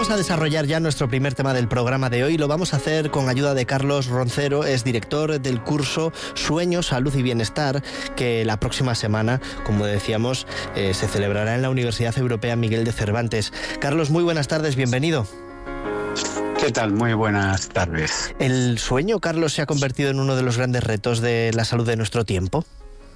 Vamos a desarrollar ya nuestro primer tema del programa de hoy. Lo vamos a hacer con ayuda de Carlos Roncero, es director del curso Sueño, Salud y Bienestar, que la próxima semana, como decíamos, se celebrará en la Universidad Europea Miguel de Cervantes. Carlos, muy buenas tardes, bienvenido. ¿Qué tal? Muy buenas tardes. ¿El sueño, Carlos, se ha convertido en uno de los grandes retos de la salud de nuestro tiempo?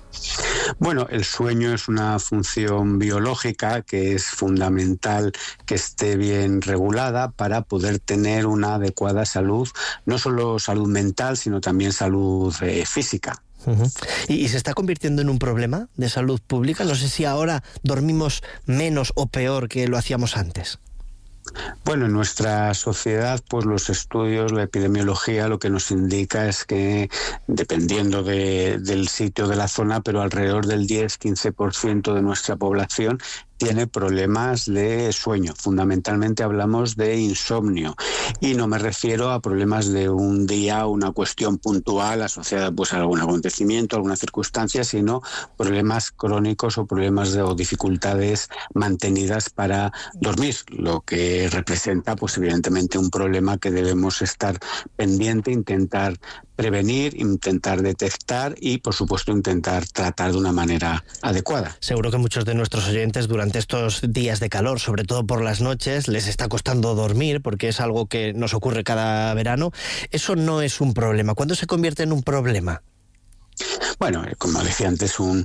Bueno, el sueño es una función biológica que es fundamental que esté bien regulada para poder tener una adecuada salud, no solo salud mental, sino también salud física. Uh-huh. ¿Y se está convirtiendo en un problema de salud pública? No sé si ahora dormimos menos o peor que lo hacíamos antes. Bueno, en nuestra sociedad, pues los estudios, la epidemiología, lo que nos indica es que, dependiendo del sitio, de la zona, pero alrededor del 10-15% de nuestra población tiene problemas de sueño. Fundamentalmente hablamos de insomnio y no me refiero a problemas de un día o una cuestión puntual asociada pues a algún acontecimiento, alguna circunstancia, sino problemas crónicos o problemas o dificultades mantenidas para dormir, lo que representa pues evidentemente un problema que debemos estar pendiente, intentar prevenir, intentar detectar y, por supuesto, intentar tratar de una manera adecuada. Seguro que muchos de nuestros oyentes durante estos días de calor, sobre todo por las noches, les está costando dormir porque es algo que nos ocurre cada verano. Eso no es un problema. ¿Cuándo se convierte en un problema? Bueno, como decía antes, un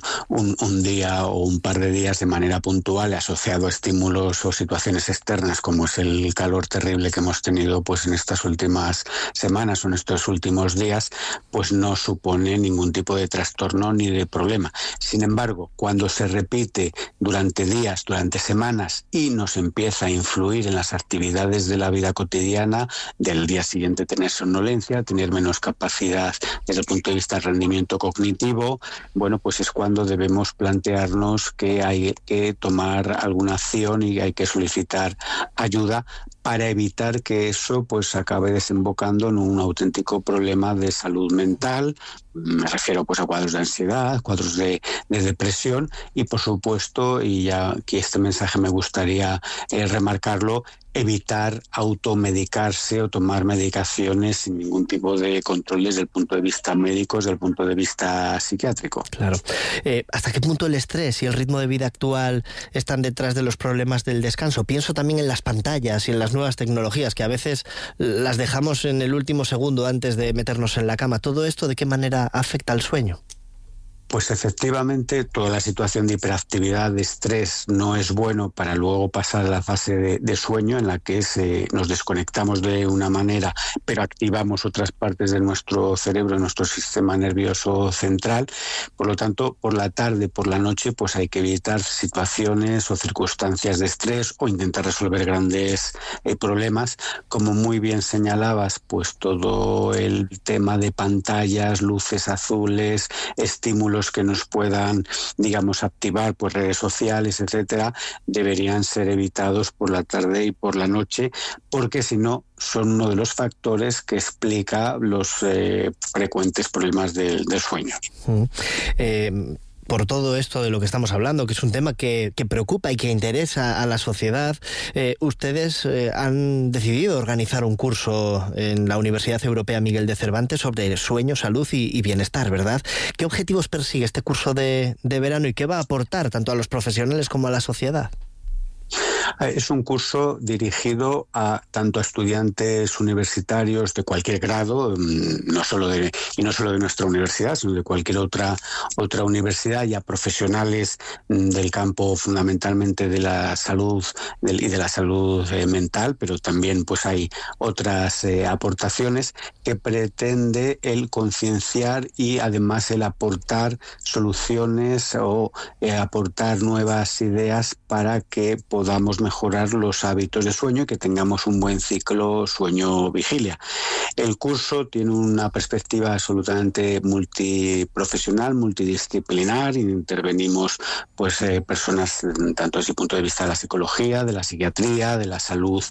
día o un par de días de manera puntual asociado a estímulos o situaciones externas como es el calor terrible que hemos tenido pues en estas últimas semanas o en estos últimos días, pues no supone ningún tipo de trastorno ni de problema. Sin embargo, cuando se repite durante días, durante semanas y nos empieza a influir en las actividades de la vida cotidiana, del día siguiente tener somnolencia, tener menos capacidad desde el punto de vista del rendimiento cognitivo, bueno, pues es cuando debemos plantearnos que hay que tomar alguna acción y hay que solicitar ayuda para evitar que eso pues acabe desembocando en un auténtico problema de salud mental. Me refiero pues a cuadros de ansiedad, cuadros de depresión y por supuesto, y ya aquí este mensaje me gustaría remarcarlo, evitar automedicarse o tomar medicaciones sin ningún tipo de control desde el punto de vista médico, desde el punto de vista psiquiátrico. Claro. ¿Hasta qué punto el estrés y el ritmo de vida actual están detrás de los problemas del descanso? Pienso también en las pantallas y en las nuevas tecnologías que a veces las dejamos en el último segundo antes de meternos en la cama. ¿Todo esto de qué manera afecta al sueño? Pues efectivamente toda la situación de hiperactividad, de estrés, no es bueno para luego pasar a la fase de sueño en la que nos desconectamos de una manera pero activamos otras partes de nuestro cerebro, nuestro sistema nervioso central. Por lo tanto, por la tarde, por la noche, pues hay que evitar situaciones o circunstancias de estrés o intentar resolver grandes problemas. Como muy bien señalabas, pues todo el tema de pantallas, luces azules, estímulos que nos puedan, digamos, activar pues redes sociales, etcétera, deberían ser evitados por la tarde y por la noche, porque si no son uno de los factores que explica los frecuentes problemas del sueño. Por todo esto de lo que estamos hablando, que es un tema que preocupa y que interesa a la sociedad, ustedes han decidido organizar un curso en la Universidad Europea Miguel de Cervantes sobre sueño, salud y bienestar, ¿verdad? ¿Qué objetivos persigue este curso de verano y qué va a aportar tanto a los profesionales como a la sociedad? Es un curso dirigido tanto a estudiantes universitarios de cualquier grado, no solo de nuestra universidad, sino de cualquier otra universidad, y a profesionales del campo fundamentalmente de la salud y de la salud mental, pero también pues hay otras aportaciones que pretende el concienciar y además el aportar soluciones o aportar nuevas ideas para que podamos mejorar los hábitos de sueño y que tengamos un buen ciclo sueño-vigilia. El curso tiene una perspectiva absolutamente multiprofesional, multidisciplinar, y intervenimos pues personas tanto desde el punto de vista de la psicología, de la psiquiatría, de la salud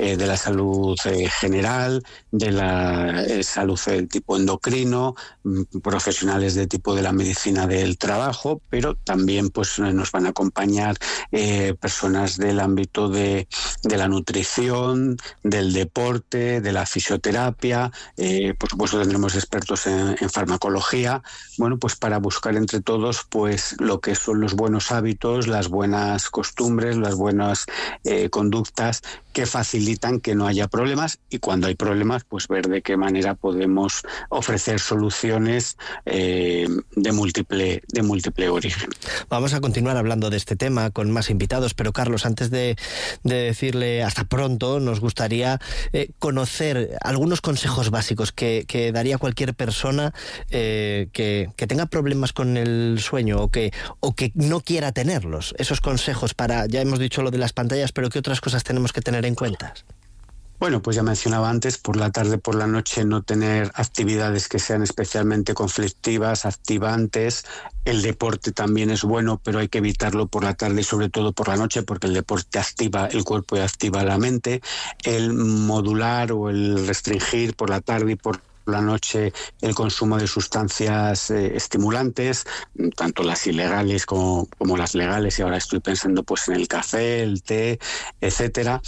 general, de la salud de tipo endocrino, profesionales de tipo de la medicina del trabajo, pero también pues nos van a acompañar personas del ámbito de de la nutrición, del deporte, de la fisioterapia. Por supuesto tendremos expertos en farmacología, bueno, pues para buscar entre todos pues lo que son los buenos hábitos, las buenas costumbres, las buenas conductas que facilitan que no haya problemas, y cuando hay problemas pues ver de qué manera podemos ofrecer soluciones de múltiple origen. Vamos a continuar hablando de este tema con más invitados, pero Carlos, antes de decirle hasta pronto, nos gustaría conocer algunos consejos básicos que daría cualquier persona que tenga problemas con el sueño o que no quiera tenerlos. Esos consejos para, ya hemos dicho lo de las pantallas, pero ¿qué otras cosas tenemos que tener en cuenta? Bueno, pues ya mencionaba antes, por la tarde, por la noche, no tener actividades que sean especialmente conflictivas, activantes. El deporte también es bueno, pero hay que evitarlo por la tarde y sobre todo por la noche, porque el deporte activa el cuerpo y activa la mente. El modular o el restringir por la tarde y por la noche el consumo de sustancias estimulantes, tanto las ilegales como las legales, y ahora estoy pensando pues en el café, el té, etcétera.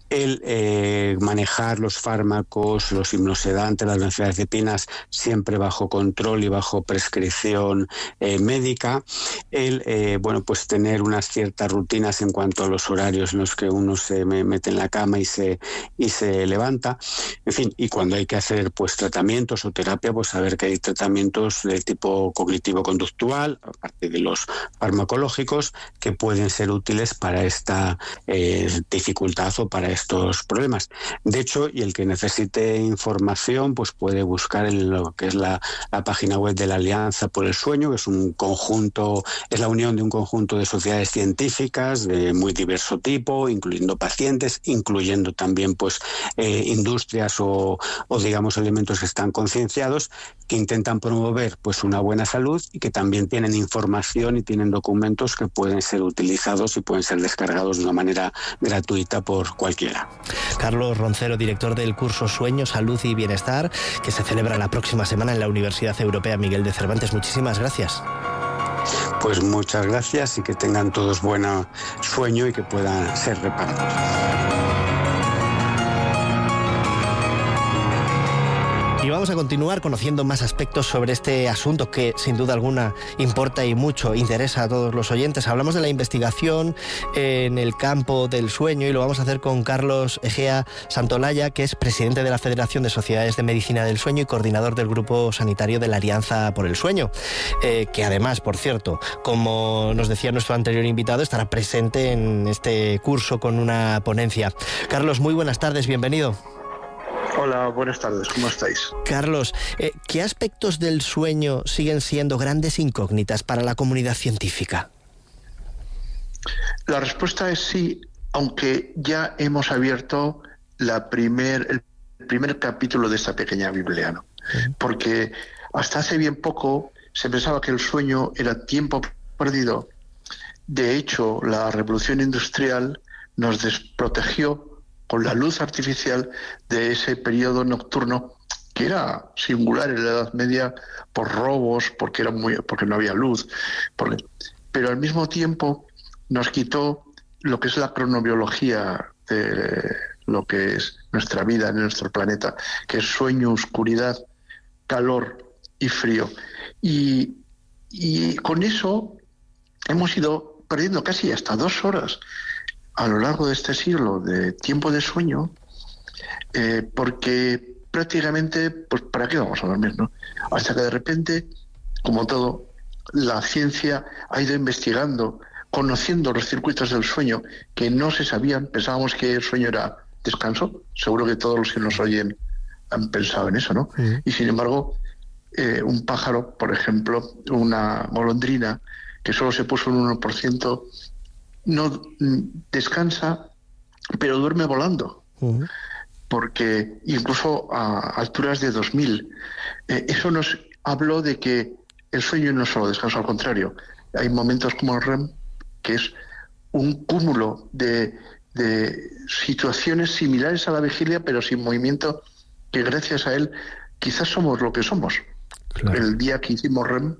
El manejar los fármacos, los hipnosedantes, las benzodiazepinas, siempre bajo control y bajo prescripción médica. Bueno, pues tener unas ciertas rutinas en cuanto a los horarios en los que uno se mete en la cama y se levanta. En fin, y cuando hay que hacer pues tratamientos o terapia, pues saber que hay tratamientos de tipo cognitivo-conductual, aparte de los farmacológicos, que pueden ser útiles para esta dificultad o para estos problemas. De hecho, y el que necesite información, pues puede buscar en lo que es la página web de la Alianza por el Sueño, que es un conjunto, es la unión de un conjunto de sociedades científicas de muy diverso tipo, incluyendo pacientes, incluyendo también pues industrias o digamos elementos que están concienciados, que intentan promover pues una buena salud y que también tienen información y tienen documentos que pueden ser utilizados y pueden ser descargados de una manera gratuita por cualquiera. Carlos Roncero, director del curso Sueño, Salud y Bienestar, que se celebra la próxima semana en la Universidad Europea Miguel de Cervantes. Muchísimas gracias. Pues muchas gracias y que tengan todos buen sueño y que puedan ser reparados. Y vamos a continuar conociendo más aspectos sobre este asunto que sin duda alguna importa y mucho interesa a todos los oyentes. Hablamos de la investigación en el campo del sueño y lo vamos a hacer con Carlos Egea Santolaya, que es presidente de la Federación de Sociedades de Medicina del Sueño y coordinador del Grupo Sanitario de la Alianza por el Sueño, que además, por cierto, como nos decía nuestro anterior invitado, estará presente en este curso con una ponencia. Carlos, muy buenas tardes, bienvenido. Hola, buenas tardes, ¿cómo estáis? Carlos, ¿qué aspectos del sueño siguen siendo grandes incógnitas para la comunidad científica? La respuesta es sí, aunque ya hemos abierto el primer capítulo de esta pequeña Biblia, ¿no? Porque hasta hace bien poco se pensaba que el sueño era tiempo perdido. De hecho, la revolución industrial nos desprotegió con la luz artificial de ese periodo nocturno que era singular en la Edad Media por robos, porque no había luz, pero al mismo tiempo nos quitó lo que es la cronobiología de lo que es nuestra vida en nuestro planeta, que es sueño, oscuridad, calor y frío. Y con eso hemos ido perdiendo casi hasta 2 horas a lo largo de este siglo de tiempo de sueño, porque prácticamente, pues ¿para qué vamos a dormir, no? Hasta que de repente, como todo, la ciencia ha ido investigando, conociendo los circuitos del sueño que no se sabían. Pensábamos que el sueño era descanso, seguro que todos los que nos oyen han pensado en eso, ¿no? Y sin embargo, un pájaro, por ejemplo, una golondrina, que solo se puso un 1%, no descansa, pero duerme volando, porque incluso a alturas de 2000. Eso nos habló de que el sueño no es solo descanso, al contrario. Hay momentos como el REM, que es un cúmulo de situaciones similares a la vigilia, pero sin movimiento, que gracias a él quizás somos lo que somos. Claro. El día que hicimos REM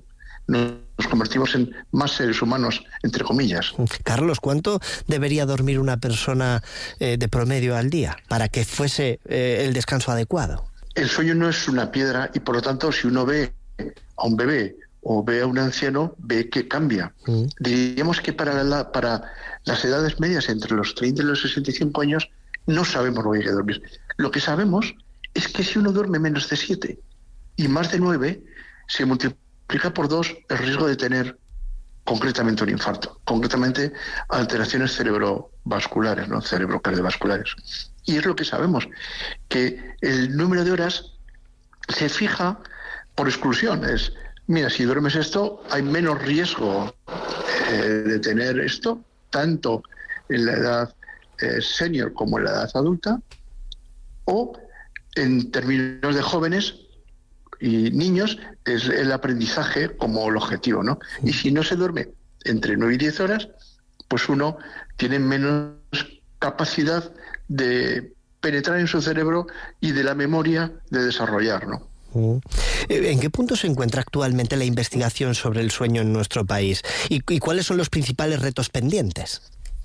nos convertimos en más seres humanos, entre comillas. Carlos, ¿cuánto debería dormir una persona de promedio al día para que fuese el descanso adecuado? El sueño no es una piedra y, por lo tanto, si uno ve a un bebé o ve a un anciano, ve que cambia. Diríamos que para las edades medias, entre los 30 y los 65 años, no sabemos lo que hay que dormir. Lo que sabemos es que si uno duerme menos de 7 y más de 9, se multiplica por 2 el riesgo de tener concretamente un infarto, concretamente alteraciones cerebrovasculares, ¿no? Cerebrocardiovasculares. Y es lo que sabemos, que el número de horas se fija por exclusión. Mira, si duermes esto, hay menos riesgo de tener esto, tanto en la edad senior como en la edad adulta, o en términos de jóvenes y niños, es el aprendizaje como el objetivo, ¿no? Y si no se duerme entre 9 y 10 horas, pues uno tiene menos capacidad de penetrar en su cerebro y de la memoria de desarrollar, ¿no? ¿En qué punto se encuentra actualmente la investigación sobre el sueño en nuestro país? ¿Y cuáles son los principales retos pendientes?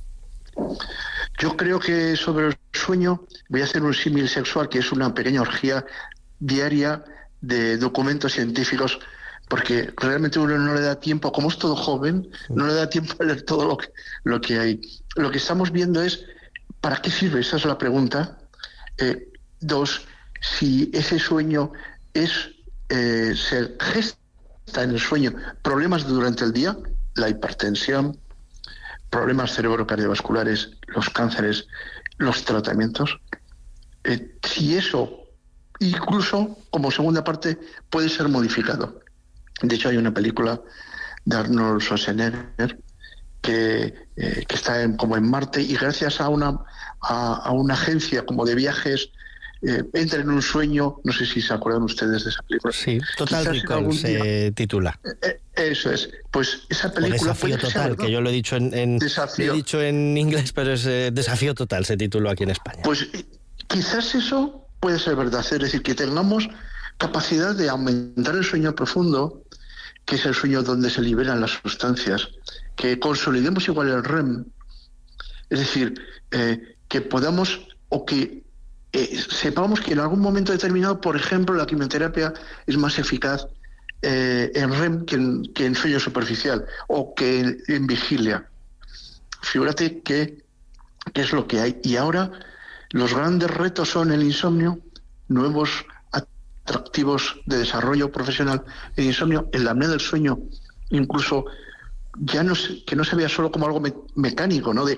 Yo creo que sobre el sueño voy a hacer un símil sexual, que es una pequeña orgía diaria de documentos científicos, porque realmente uno no le da tiempo, como es todo joven, no le da tiempo a leer todo lo que hay. Lo que estamos viendo es, ¿para qué sirve? Esa es la pregunta. 2, si ese sueño se gesta en el sueño problemas durante el día, la hipertensión, problemas cerebrocardiovasculares, los cánceres, los tratamientos. Si eso, incluso como segunda parte, puede ser modificado. De hecho, hay una película de Arnold Schwarzenegger que está como en Marte, y gracias a una agencia como de viajes entra en un sueño. No sé si se acuerdan ustedes de esa película. Sí, Total Recall se titula. Eso es. Pues esa película... Desafío Total, que yo lo he dicho en inglés, pero es Desafío Total, se tituló aquí en España. Pues quizás eso puede ser verdad, es decir, que tengamos capacidad de aumentar el sueño profundo, que es el sueño donde se liberan las sustancias, que consolidemos igual el REM, es decir, que podamos, o que sepamos que en algún momento determinado, por ejemplo, la quimioterapia es más eficaz en REM que en sueño superficial, o que en vigilia. Figúrate que es lo que hay. Y ahora los grandes retos son el insomnio, nuevos atractivos de desarrollo profesional, el insomnio, en la apnea del sueño, incluso ya que no se vea solo como algo mecánico, ¿no? de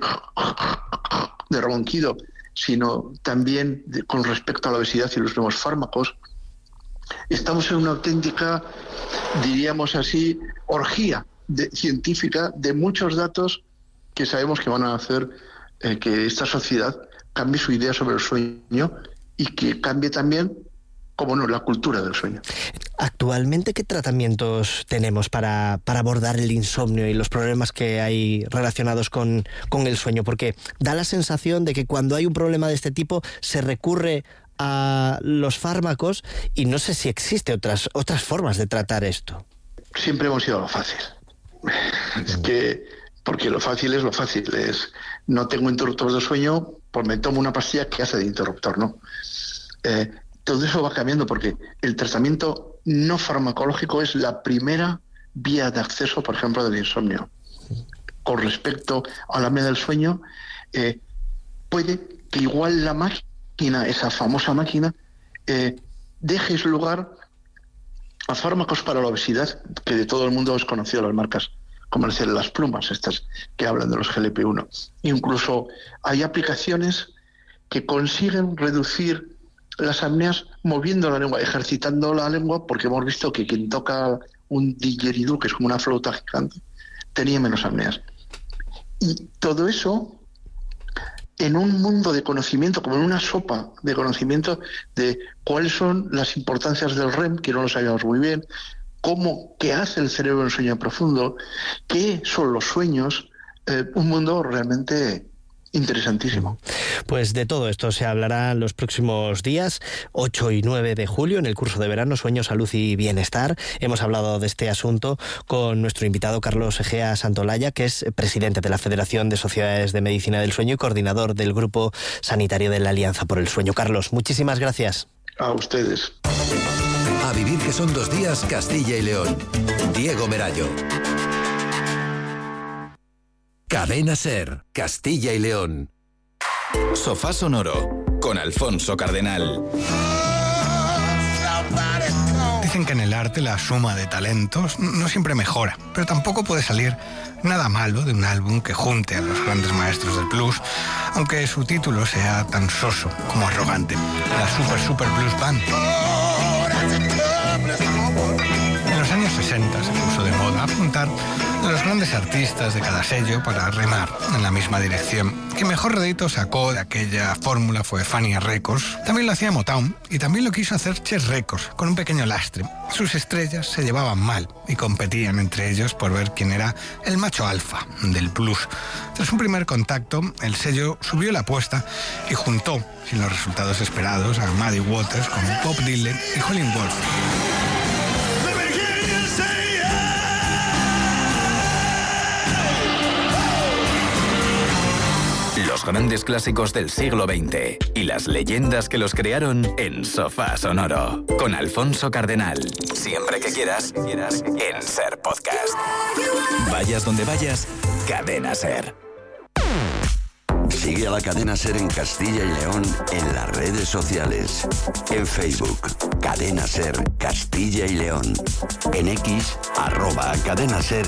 ronquido, sino también con respecto a la obesidad y los nuevos fármacos. Estamos en una auténtica, diríamos así, orgía científica de muchos datos que sabemos que van a hacer que esta sociedad cambie su idea sobre el sueño y que cambie también, como no, la cultura del sueño. Actualmente, ¿qué tratamientos tenemos para abordar el insomnio y los problemas que hay relacionados con el sueño? Porque da la sensación de que cuando hay un problema de este tipo se recurre a los fármacos, y no sé si existe otras formas de tratar esto. Siempre hemos ido a lo fácil. Es que, porque lo fácil es lo fácil. No tengo interruptor de sueño, pues me tomo una pastilla que hace de interruptor, ¿no? Todo eso va cambiando, porque el tratamiento no farmacológico es la primera vía de acceso, por ejemplo, del insomnio. Con respecto a la apnea del sueño, puede que igual la máquina, esa famosa máquina, deje lugar a fármacos para la obesidad, que de todo el mundo es conocido, las marcas comerciales, las plumas estas que hablan de los GLP-1. Incluso hay aplicaciones que consiguen reducir las apneas moviendo la lengua, ejercitando la lengua, porque hemos visto que quien toca un didgeridoo, que es como una flauta gigante, tenía menos apneas. Y todo eso en un mundo de conocimiento, como en una sopa de conocimiento de cuáles son las importancias del REM, que no lo sabíamos muy bien, qué hace el cerebro en sueño profundo, qué son los sueños, un mundo realmente interesantísimo. Pues de todo esto se hablará los próximos días, 8 y 9 de julio, en el curso de verano Sueño, Salud y Bienestar. Hemos hablado de este asunto con nuestro invitado Carlos Egea Santolaya, que es presidente de la Federación de Sociedades de Medicina del Sueño y coordinador del Grupo Sanitario de la Alianza por el Sueño. Carlos, muchísimas gracias. A ustedes. A vivir, que son 2 días, Castilla y León. Diego Merayo. Cadena SER, Castilla y León. Sofá Sonoro, con Alfonso Cardenal. Dicen que en el arte la suma de talentos no siempre mejora, pero tampoco puede salir nada malo de un álbum que junte a los grandes maestros del blues, aunque su título sea tan soso como arrogante: la Super Blues Band. En los años 60 se puso de moda juntar a los grandes artistas de cada sello para remar en la misma dirección. Quien mejor rédito sacó de aquella fórmula fue Fania Records. También lo hacía Motown y también lo quiso hacer Chess Records, con un pequeño lastre. Sus estrellas se llevaban mal y competían entre ellos por ver quién era el macho alfa del blues. Tras un primer contacto, el sello subió la apuesta y juntó, sin los resultados esperados, a Muddy Waters con Bob Dylan y Howlin' Wolf. Los grandes clásicos del siglo XX y las leyendas que los crearon en Sofá Sonoro, con Alfonso Cardenal. Siempre que quieras, en SER Podcast. Vayas donde vayas, Cadena SER. Sigue a la Cadena SER en Castilla y León en las redes sociales. En Facebook, Cadena SER Castilla y León. En X, @CadenaSER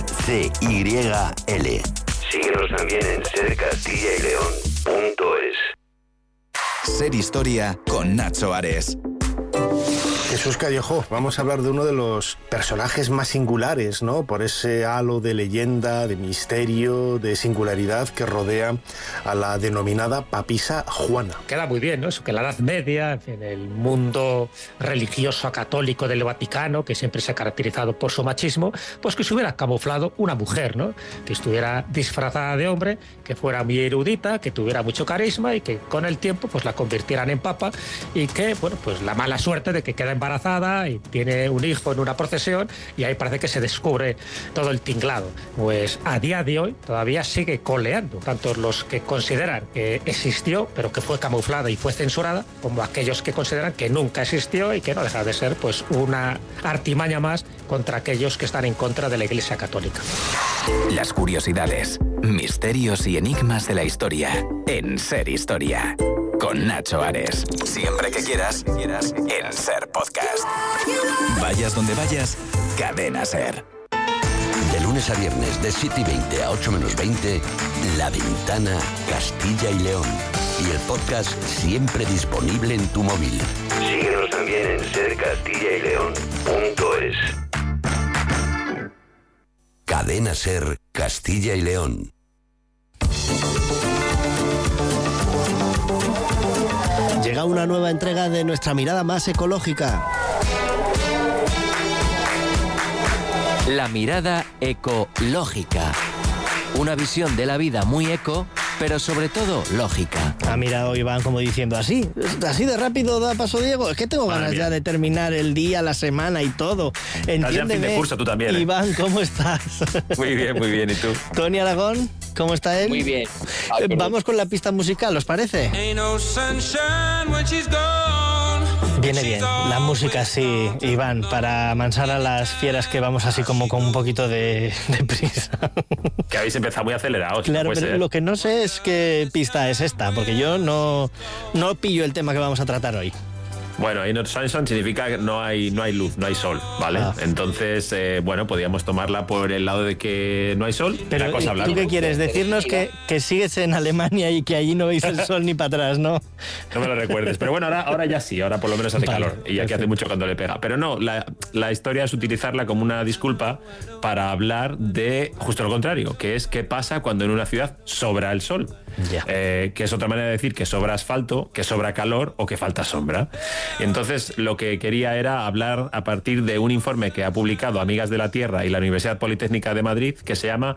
CYL. Síguenos también en sercastillaileón.es. SER Historia con Nacho Ares. Jesús Callejo, vamos a hablar de uno de los personajes más singulares, ¿no? Por ese halo de leyenda, de misterio, de singularidad que rodea a la denominada papisa Juana. Queda muy bien, ¿no? Eso que en la Edad Media, en el mundo religioso católico del Vaticano, que siempre se ha caracterizado por su machismo, pues que se hubiera camuflado una mujer, ¿no? Que estuviera disfrazada de hombre, que fuera muy erudita, que tuviera mucho carisma y que con el tiempo pues la convirtieran en papa, y que, bueno, pues la mala suerte de que queda embarazada y tiene un hijo en una procesión, y ahí parece que se descubre todo el tinglado. Pues a día de hoy todavía sigue coleando, tanto los que consideran que existió pero que fue camuflada y fue censurada, como aquellos que consideran que nunca existió y que no deja de ser pues una artimaña más contra aquellos que están en contra de la Iglesia Católica. Las curiosidades, misterios y enigmas de la historia en SER Historia. Con Nacho Ares. Siempre que quieras, en SER Podcast. Vayas donde vayas, Cadena SER. De lunes a viernes, de 7:20 a 8:20, La Ventana, Castilla y León. Y el podcast siempre disponible en tu móvil. Síguenos también en sercastillaileón.es. Cadena SER, Castilla y León. Llega una nueva entrega de nuestra mirada más ecológica. La mirada ecológica. Una visión de la vida muy eco, pero sobre todo lógica. Ha mirado Iván como diciendo, así de rápido da paso Diego. Es que tengo ganas ya de terminar el día, la semana y todo. Entiéndeme. Estás ya en fin de curso tú también, ¿eh? Iván, ¿cómo estás? Muy bien. ¿Y tú? Tony Aragón, ¿cómo está él? Muy bien. Vamos con la pista musical, ¿os parece? Viene bien, la música sí, Iván, para amansar a las fieras que vamos así como con un poquito de prisa. Que habéis empezado muy acelerados. Claro, no pero ser. Lo que no sé es qué pista es esta, porque yo no pillo el tema que vamos a tratar hoy. Bueno, Ain't No Sunshine significa que no hay luz, no hay sol, ¿vale? Entonces, podríamos tomarla por el lado de que no hay sol. Pero ¿tú qué quieres? Decirnos que sigues en Alemania y que allí no veis el sol ni para atrás, ¿no? No me lo recuerdes. Pero bueno, ahora ya sí, ahora por lo menos hace calor. Y aquí hace mucho cuando le pega. Pero no, la historia es utilizarla como una disculpa para hablar de justo lo contrario, que es qué pasa cuando en una ciudad sobra el sol. Que es otra manera de decir que sobra asfalto, que sobra calor o que falta sombra. Entonces lo que quería era hablar a partir de un informe que ha publicado Amigas de la Tierra y la Universidad Politécnica de Madrid, que se llama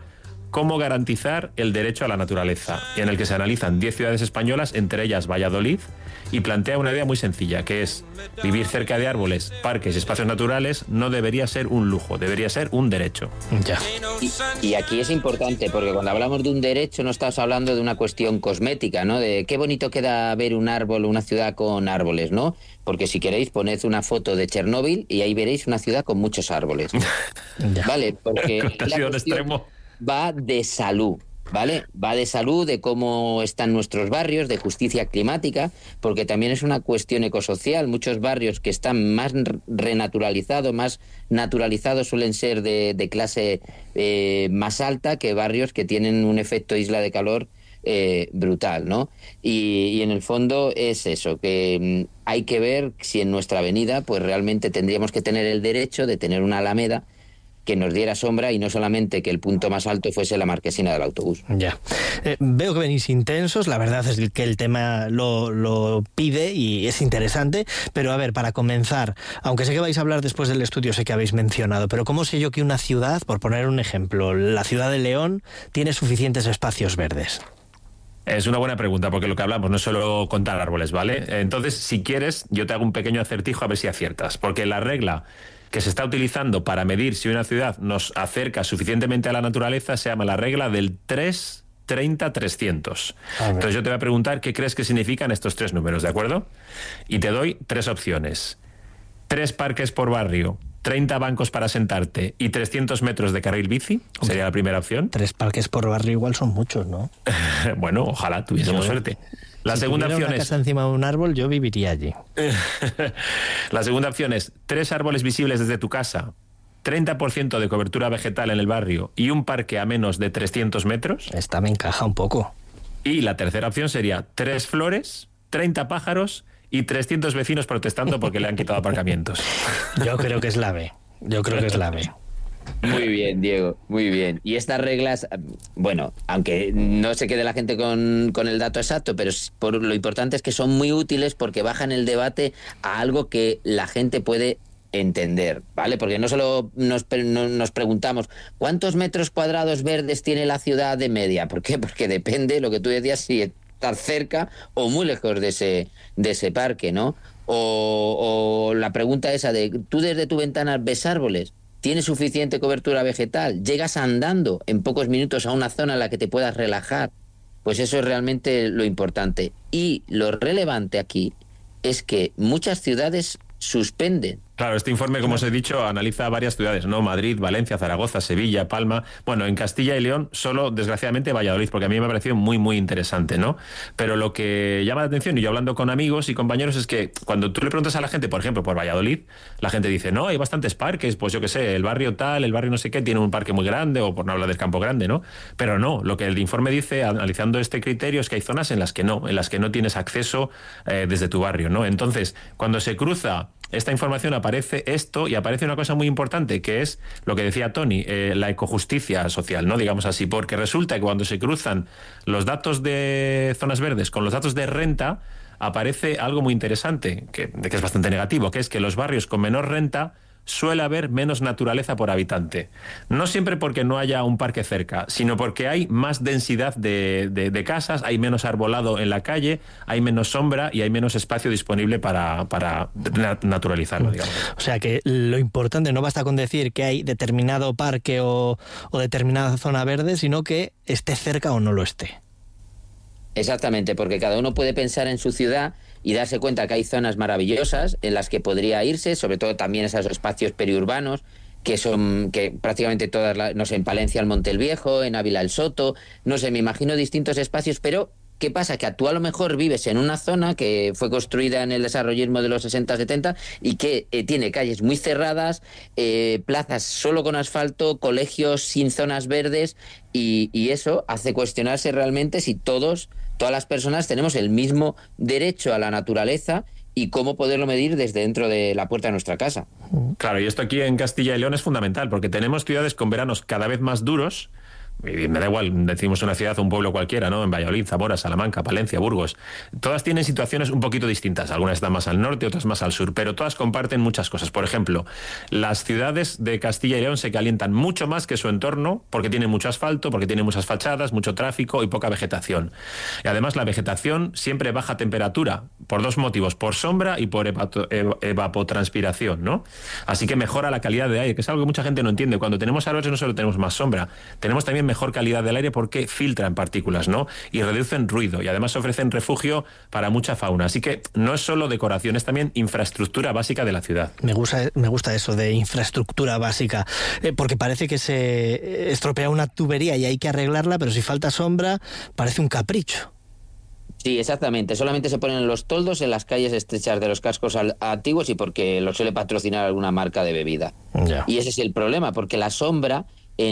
cómo garantizar el derecho a la naturaleza, en el que se analizan 10 ciudades españolas, entre ellas Valladolid, y plantea una idea muy sencilla, que es vivir cerca de árboles, parques y espacios naturales no debería ser un lujo, debería ser un derecho. Ya. Y aquí es importante, porque cuando hablamos de un derecho no estamos hablando de una cuestión cosmética, ¿no? De qué bonito queda ver un árbol o una ciudad con árboles, ¿no? Porque si queréis poned una foto de Chernóbil y ahí veréis una ciudad con muchos árboles. Vale, porque la cuestión va de salud. ¿Vale? Va de salud, de cómo están nuestros barrios, de justicia climática, porque también es una cuestión ecosocial. Muchos barrios que están más renaturalizados, más naturalizados, suelen ser de clase más alta que barrios que tienen un efecto isla de calor brutal, ¿no? Y en el fondo es eso, que hay que ver si en nuestra avenida pues realmente tendríamos que tener el derecho de tener una alameda que nos diera sombra y no solamente que el punto más alto fuese la marquesina del autobús. Ya. Veo que venís intensos, la verdad es que el tema lo pide y es interesante, pero a ver, para comenzar, aunque sé que vais a hablar después del estudio, sé que habéis mencionado, pero ¿cómo sé yo que una ciudad, por poner un ejemplo, la ciudad de León, tiene suficientes espacios verdes? Es una buena pregunta, porque lo que hablamos no es solo contar árboles, ¿vale? Entonces, si quieres, yo te hago un pequeño acertijo a ver si aciertas, porque la regla que se está utilizando para medir si una ciudad nos acerca suficientemente a la naturaleza se llama la regla del 3-30-300. Entonces yo te voy a preguntar qué crees que significan estos 3 números, ¿de acuerdo? Y te doy 3 opciones. 3 parques por barrio, 30 bancos para sentarte y 300 metros de carril bici, sería la primera opción. 3 parques por barrio igual son muchos, ¿no? Bueno, ojalá tuviésemos suerte. La segunda opción una casa encima de un árbol, yo viviría allí. La segunda opción es 3 árboles visibles desde tu casa, 30% de cobertura vegetal en el barrio y un parque a menos de 300 metros. Esta me encaja un poco. Y la tercera opción sería 3 flores, 30 pájaros y 300 vecinos protestando porque le han quitado aparcamientos. Yo creo que es la B. Muy bien, Diego, muy bien. Y estas reglas, bueno, aunque no se quede la gente con el dato exacto, pero lo importante es que son muy útiles porque bajan el debate a algo que la gente puede entender, ¿vale? Porque no solo nos preguntamos ¿cuántos metros cuadrados verdes tiene la ciudad de media? ¿Por qué? Porque depende, lo que tú decías, si estar cerca o muy lejos de ese parque, ¿no? O la pregunta esa de ¿tú desde tu ventana ves árboles? ¿Tienes suficiente cobertura vegetal? ¿Llegas andando en pocos minutos a una zona en la que te puedas relajar? Pues eso es realmente lo importante. Y lo relevante aquí es que muchas ciudades suspenden. Claro, este informe, como os he dicho, analiza varias ciudades, ¿no? Madrid, Valencia, Zaragoza, Sevilla, Palma. Bueno, en Castilla y León solo, desgraciadamente, Valladolid, porque a mí me ha parecido muy, muy interesante, ¿no? Pero lo que llama la atención, y yo hablando con amigos y compañeros, es que cuando tú le preguntas a la gente, por ejemplo, por Valladolid, la gente dice, no, hay bastantes parques, pues yo qué sé, el barrio tal, el barrio no sé qué, tiene un parque muy grande, o por no hablar del Campo Grande, ¿no? Pero no, lo que el informe dice, analizando este criterio, es que hay zonas en las que no tienes acceso desde tu barrio, ¿no? Entonces, cuando se cruza esta información, aparece esto y aparece una cosa muy importante, que es lo que decía Tony, la ecojusticia social, ¿no? Digamos así, porque resulta que cuando se cruzan los datos de zonas verdes con los datos de renta, aparece algo muy interesante, que es bastante negativo, que es que los barrios con menor renta suele haber menos naturaleza por habitante. No siempre porque no haya un parque cerca, sino porque hay más densidad de casas, hay menos arbolado en la calle, hay menos sombra y hay menos espacio disponible para naturalizarlo, digamos. O sea que lo importante no basta con decir que hay determinado parque o determinada zona verde, sino que esté cerca o no lo esté. Exactamente, porque cada uno puede pensar en su ciudad y darse cuenta que hay zonas maravillosas en las que podría irse, sobre todo también esos espacios periurbanos que prácticamente todas, no sé, en Palencia el Monte el Viejo, en Ávila el Soto, no sé, me imagino distintos espacios, pero ¿qué pasa? Que tú a lo mejor vives en una zona que fue construida en el desarrollismo de los 60-70 y que tiene calles muy cerradas, plazas solo con asfalto, colegios sin zonas verdes y eso hace cuestionarse realmente si todas las personas tenemos el mismo derecho a la naturaleza y cómo poderlo medir desde dentro de la puerta de nuestra casa. Claro, y esto aquí en Castilla y León es fundamental porque tenemos ciudades con veranos cada vez más duros, y me da igual, decimos una ciudad o un pueblo cualquiera, ¿no? En Valladolid, Zamora, Salamanca, Palencia, Burgos, todas tienen situaciones un poquito distintas. Algunas están más al norte, otras más al sur, pero todas comparten muchas cosas. Por ejemplo, las ciudades de Castilla y León se calientan mucho más que su entorno porque tienen mucho asfalto, porque tienen muchas fachadas, mucho tráfico y poca vegetación. Y además la vegetación siempre baja temperatura por dos motivos, por sombra y por evapotranspiración, ¿no? Así que mejora la calidad de aire, que es algo que mucha gente no entiende. Cuando tenemos árboles no solo tenemos más sombra, tenemos también mejor calidad del aire porque filtran partículas, ¿no? Y reducen ruido y además ofrecen refugio para mucha fauna. Así que no es solo decoración, es también infraestructura básica de la ciudad. Me gusta eso de infraestructura básica, porque parece que se estropea una tubería y hay que arreglarla, pero si falta sombra parece un capricho. Sí, exactamente. Solamente se ponen los toldos en las calles estrechas de los cascos antiguos y porque lo suele patrocinar alguna marca de bebida. Ya. Y ese es el problema, porque la sombra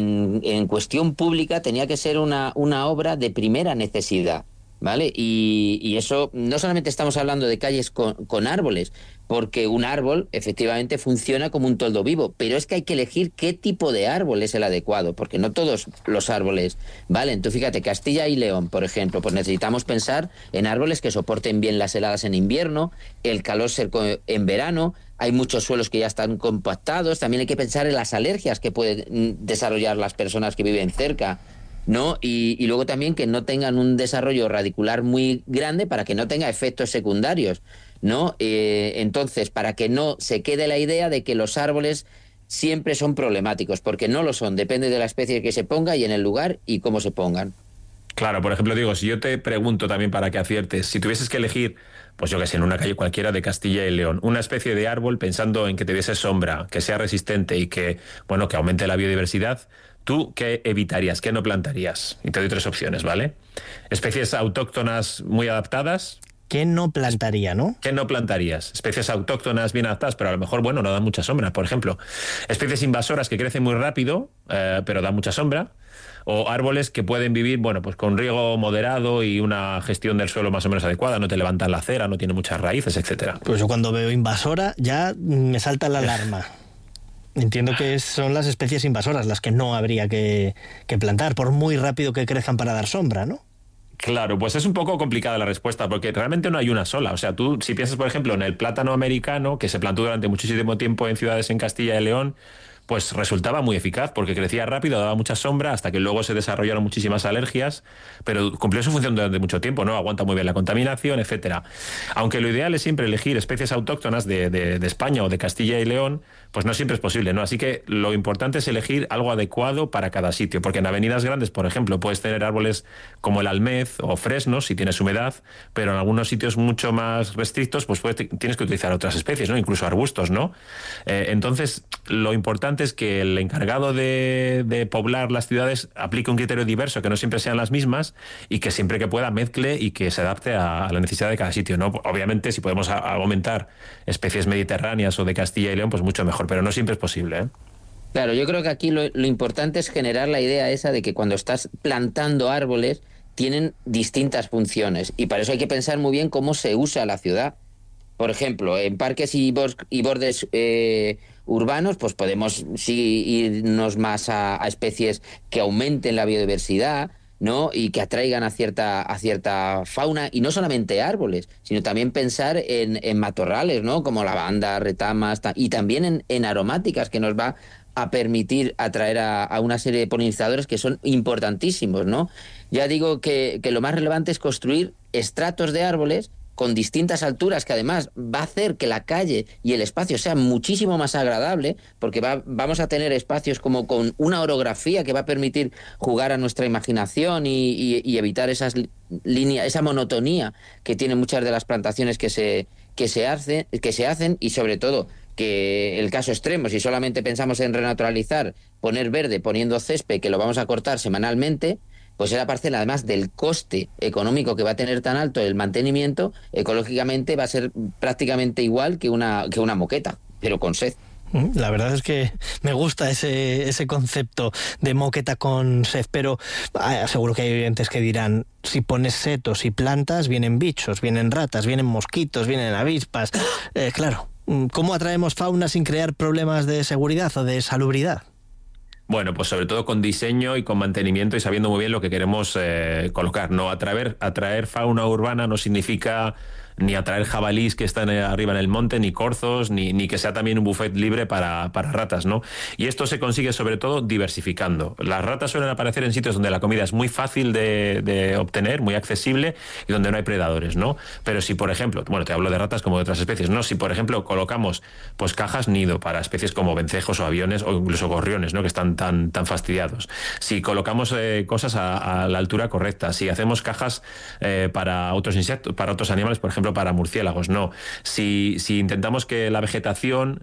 en cuestión pública tenía que ser una obra de primera necesidad, ¿vale? Y eso, no solamente estamos hablando de calles con árboles, porque un árbol efectivamente funciona como un toldo vivo, pero es que hay que elegir qué tipo de árbol es el adecuado, porque no todos los árboles valen. Tú fíjate, Castilla y León, por ejemplo, pues necesitamos pensar en árboles que soporten bien las heladas en invierno, el calor seco en verano. Hay muchos suelos que ya están compactados. También hay que pensar en las alergias que pueden desarrollar las personas que viven cerca, ¿no? Y luego también que no tengan un desarrollo radicular muy grande para que no tenga efectos secundarios, ¿no? Entonces, para que no se quede la idea de que los árboles siempre son problemáticos, porque no lo son. Depende de la especie que se ponga y en el lugar y cómo se pongan. Claro, por ejemplo, digo, si yo te pregunto también para que aciertes, si tuvieses que elegir, pues yo que sé, en una calle cualquiera de Castilla y León, una especie de árbol pensando en que te diese sombra, que sea resistente y que, bueno, que aumente la biodiversidad, ¿tú qué evitarías? ¿Qué no plantarías? Y te doy 3 opciones, ¿vale? Especies autóctonas muy adaptadas. ¿Qué no plantaría, no? ¿Qué no plantarías? Especies autóctonas bien adaptadas, pero a lo mejor, bueno, no dan mucha sombra. Por ejemplo, especies invasoras que crecen muy rápido, pero dan mucha sombra. O árboles que pueden vivir, bueno, pues con riego moderado y una gestión del suelo más o menos adecuada, no te levantan la acera, no tienen muchas raíces, etcétera. Pues yo cuando veo invasora ya me salta la alarma. Entiendo que son las especies invasoras las que no habría que plantar, por muy rápido que crezcan para dar sombra, ¿no? Claro, pues es un poco complicada la respuesta, porque realmente no hay una sola. O sea, tú, si piensas, por ejemplo, en el plátano americano, que se plantó durante muchísimo tiempo en ciudades en Castilla y León, pues resultaba muy eficaz porque crecía rápido, daba mucha sombra, hasta que luego se desarrollaron muchísimas alergias, pero cumplió su función durante mucho tiempo, ¿no? Aguanta muy bien la contaminación, etcétera. Aunque lo ideal es siempre elegir especies autóctonas de España o de Castilla y León, pues no siempre es posible, ¿no? Así que lo importante es elegir algo adecuado para cada sitio, porque en avenidas grandes, por ejemplo, puedes tener árboles como el almez o fresnos si tienes humedad, pero en algunos sitios mucho más restrictos, pues tienes que utilizar otras especies, ¿no? Incluso arbustos, ¿no? Entonces, lo importante es que el encargado de poblar las ciudades aplique un criterio diverso, que no siempre sean las mismas y que siempre que pueda mezcle y que se adapte a la necesidad de cada sitio, ¿no? Obviamente, si podemos aumentar especies mediterráneas o de Castilla y León, pues mucho mejor, pero no siempre es posible, ¿eh? Claro, yo creo que aquí lo importante es generar la idea esa de que cuando estás plantando árboles tienen distintas funciones y para eso hay que pensar muy bien cómo se usa la ciudad. Por ejemplo, en parques y bordes urbanos, pues podemos irnos más a especies que aumenten la biodiversidad, ¿no? Y que atraigan a cierta fauna, y no solamente árboles, sino también pensar en matorrales, ¿no? Como lavanda, retamas, y también en aromáticas, que nos va a permitir atraer a una serie de polinizadores que son importantísimos, ¿no? Ya digo que lo más relevante es construir estratos de árboles con distintas alturas, que además va a hacer que la calle y el espacio sea muchísimo más agradable, porque vamos a tener espacios como con una orografía que va a permitir jugar a nuestra imaginación y evitar esas líneas, esa monotonía que tienen muchas de las plantaciones que se hacen, y sobre todo que el caso extremo, si solamente pensamos en renaturalizar, poner verde, poniendo césped, que lo vamos a cortar semanalmente, pues esa parcela, además del coste económico que va a tener tan alto el mantenimiento, ecológicamente va a ser prácticamente igual que una moqueta, pero con sed. La verdad es que me gusta ese concepto de moqueta con sed, pero seguro que hay oyentes que dirán, si pones setos y plantas, vienen bichos, vienen ratas, vienen mosquitos, vienen avispas. Claro, ¿cómo atraemos fauna sin crear problemas de seguridad o de salubridad? Bueno, pues sobre todo con diseño y con mantenimiento y sabiendo muy bien lo que queremos colocar. No atraer fauna urbana no significa ni atraer jabalís que están arriba en el monte, ni corzos, ni que sea también un buffet libre para ratas, ¿no? Y esto se consigue sobre todo diversificando. Las ratas suelen aparecer en sitios donde la comida es muy fácil de obtener, muy accesible y donde no hay predadores, ¿no? Pero si, por ejemplo, bueno, te hablo de ratas como de otras especies, ¿no? Si, por ejemplo, colocamos pues cajas nido para especies como vencejos o aviones o incluso gorriones, ¿no? Que están tan fastidiados. Si colocamos cosas a la altura correcta, si hacemos cajas para otros insectos, para otros animales, por ejemplo, para murciélagos, no. Si intentamos que la vegetación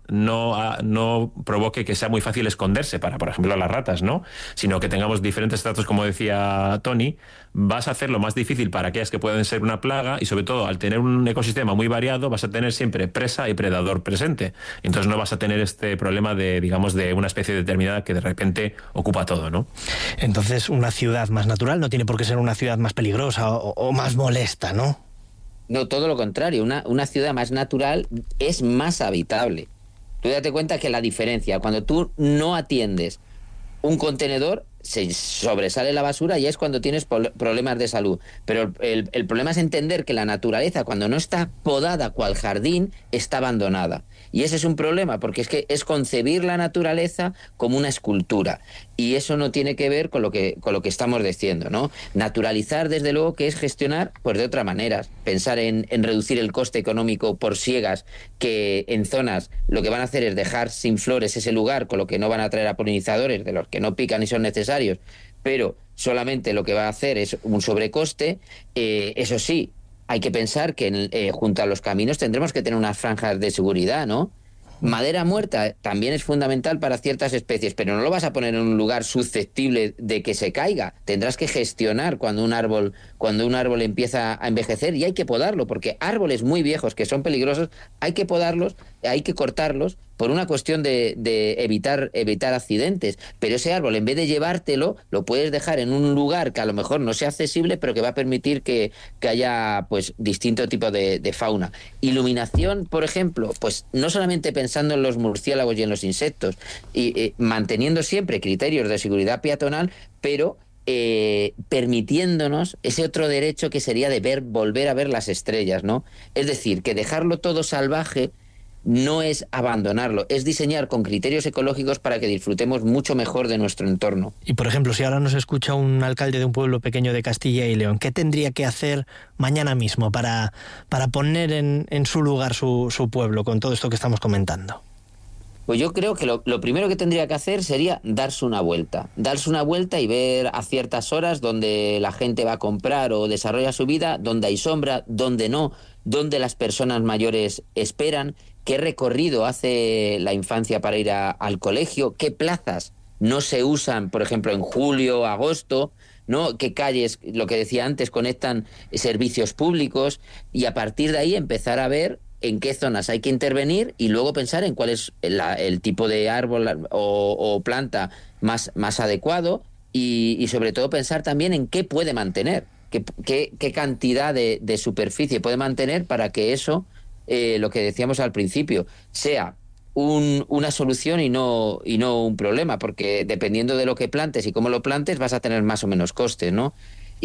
no provoque que sea muy fácil esconderse para, por ejemplo, las ratas, ¿no? Sino que tengamos diferentes estratos, como decía Tony, vas a hacerlo más difícil para aquellas que pueden ser una plaga y, sobre todo, al tener un ecosistema muy variado, vas a tener siempre presa y predador presente. Entonces no vas a tener este problema de, digamos, de una especie determinada que de repente ocupa todo, ¿no? Entonces, una ciudad más natural no tiene por qué ser una ciudad más peligrosa o más molesta, ¿no? No, todo lo contrario. Una ciudad más natural es más habitable. Tú date cuenta que la diferencia, cuando tú no atiendes un contenedor, se sobresale la basura y es cuando tienes problemas de salud. Pero el problema es entender que la naturaleza, cuando no está podada cual jardín, está abandonada. Y ese es un problema, porque es que es concebir la naturaleza como una escultura. Y eso no tiene que ver con lo que estamos diciendo, ¿no? Naturalizar, desde luego, que es gestionar pues de otra manera. Pensar en reducir el coste económico por siegas, que en zonas lo que van a hacer es dejar sin flores ese lugar, con lo que no van a traer a polinizadores, de los que no pican y son necesarios, pero solamente lo que va a hacer es un sobrecoste. Eso sí, hay que pensar que junto a los caminos tendremos que tener unas franjas de seguridad, ¿no? Madera muerta también es fundamental para ciertas especies, pero no lo vas a poner en un lugar susceptible de que se caiga. Tendrás que gestionar cuando un árbol empieza a envejecer, y hay que podarlo, porque árboles muy viejos que son peligrosos hay que podarlos, hay que cortarlos por una cuestión de evitar accidentes. Pero ese árbol, en vez de llevártelo, lo puedes dejar en un lugar que a lo mejor no sea accesible, pero que va a permitir que haya pues distinto tipo de fauna. Iluminación, por ejemplo, pues no solamente pensando en los murciélagos y en los insectos, y manteniendo siempre criterios de seguridad peatonal, pero permitiéndonos ese otro derecho que sería de volver a ver las estrellas, ¿no? Es decir, que dejarlo todo salvaje no es abandonarlo, es diseñar con criterios ecológicos para que disfrutemos mucho mejor de nuestro entorno. Y, por ejemplo, si ahora nos escucha un alcalde de un pueblo pequeño de Castilla y León, ¿qué tendría que hacer mañana mismo para poner en su lugar su pueblo con todo esto que estamos comentando? Pues yo creo que lo primero que tendría que hacer sería darse una vuelta y ver a ciertas horas donde la gente va a comprar o desarrolla su vida, donde hay sombra, donde no, donde las personas mayores esperan, qué recorrido hace la infancia para ir al colegio, qué plazas no se usan, por ejemplo, en julio, agosto, ¿no? Qué calles, lo que decía antes, conectan servicios públicos, y a partir de ahí empezar a ver en qué zonas hay que intervenir y luego pensar en cuál es el tipo de árbol o planta más adecuado, y sobre todo pensar también en qué puede mantener, qué cantidad de superficie puede mantener para que eso, lo que decíamos al principio, sea una solución y no un problema, porque dependiendo de lo que plantes y cómo lo plantes vas a tener más o menos costes, ¿no?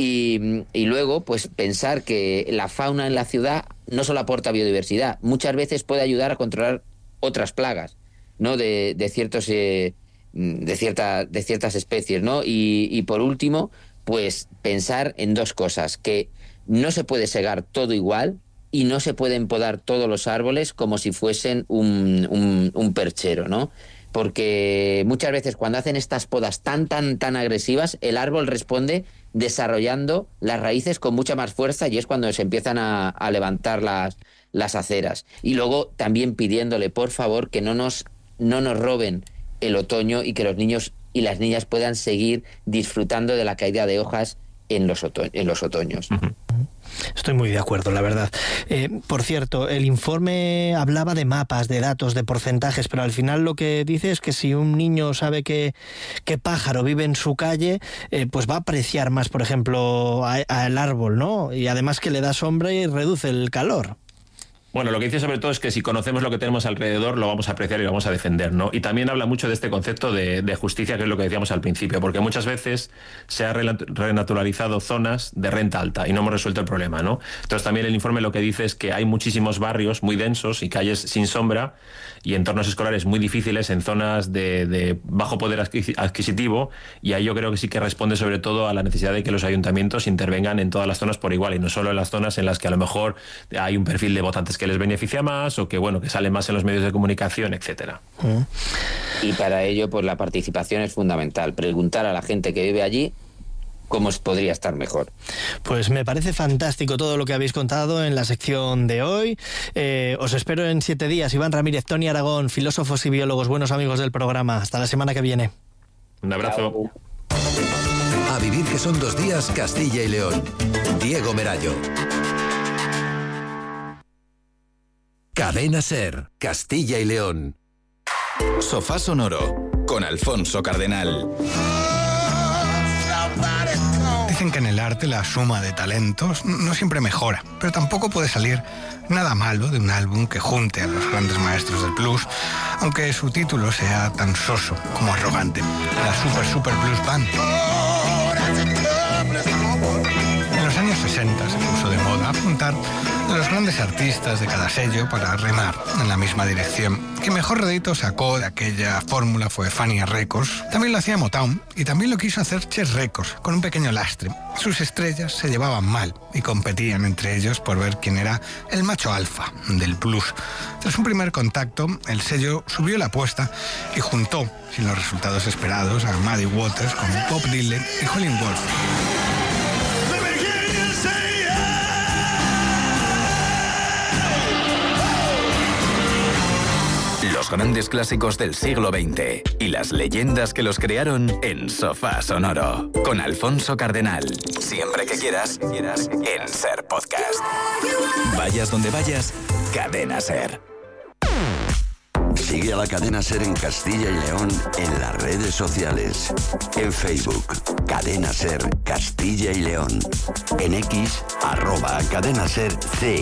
Y luego, pues pensar que la fauna en la ciudad no solo aporta biodiversidad, muchas veces puede ayudar a controlar otras plagas, ¿no? de ciertas especies, ¿no? Y por último, pues pensar en dos cosas: que no se puede segar todo igual y no se pueden podar todos los árboles como si fuesen un perchero, ¿no? Porque muchas veces cuando hacen estas podas tan agresivas, el árbol responde desarrollando las raíces con mucha más fuerza, y es cuando se empiezan a levantar las aceras. Y luego también pidiéndole, por favor, que no nos roben el otoño, y que los niños y las niñas puedan seguir disfrutando de la caída de hojas en los otoños. Estoy muy de acuerdo, la verdad. Por cierto, el informe hablaba de mapas, de datos, de porcentajes, pero al final lo que dice es que si un niño sabe que pájaro vive en su calle, pues va a apreciar más, por ejemplo, al árbol, ¿no? Y además que le da sombra y reduce el calor. Bueno, lo que dice sobre todo es que si conocemos lo que tenemos alrededor, lo vamos a apreciar y lo vamos a defender, ¿no? Y también habla mucho de este concepto de justicia, que es lo que decíamos al principio, porque muchas veces se ha renaturalizado zonas de renta alta y no hemos resuelto el problema, ¿no? Entonces también el informe lo que dice es que hay muchísimos barrios muy densos y calles sin sombra y entornos escolares muy difíciles en zonas de bajo poder adquisitivo, y ahí yo creo que sí que responde sobre todo a la necesidad de que los ayuntamientos intervengan en todas las zonas por igual y no solo en las zonas en las que a lo mejor hay un perfil de votantes que les beneficia más o que bueno, que sale más en los medios de comunicación, etcétera. Y para ello, pues la participación es fundamental. Preguntar a la gente que vive allí cómo podría estar mejor. Pues me parece fantástico todo lo que habéis contado en la sección de hoy. Os espero en 7 días. Iván Ramírez, Tony Aragón, filósofos y biólogos, buenos amigos del programa. Hasta la semana que viene. Un abrazo. A vivir que son 2 días, Castilla y León. Diego Merayo. Cadena SER, Castilla y León. Sofá Sonoro, con Alfonso Cardenal. Dicen que en el arte la suma de talentos no siempre mejora, pero tampoco puede salir nada malo de un álbum que junte a los grandes maestros del blues, aunque su título sea tan soso como arrogante. La Super Blues Band. En los años 60 se puso de moda juntar a los grandes artistas de cada sello para remar en la misma dirección. Quien mejor rédito sacó de aquella fórmula fue Fania Records. También lo hacía Motown y también lo quiso hacer Chess Records, con un pequeño lastre. Sus estrellas se llevaban mal y competían entre ellos por ver quién era el macho alfa del blues. Tras un primer contacto, el sello subió la apuesta y juntó, sin los resultados esperados, a Muddy Waters con Bob Dylan y Howlin' Wolf. Los grandes clásicos del siglo XX y las leyendas que los crearon en Sofá Sonoro. Con Alfonso Cardenal. Siempre que quieras, en SER Podcast. Vayas donde vayas, Cadena SER. Sigue a la Cadena SER en Castilla y León en las redes sociales. En Facebook, Cadena SER Castilla y León. En X, @CadenaSER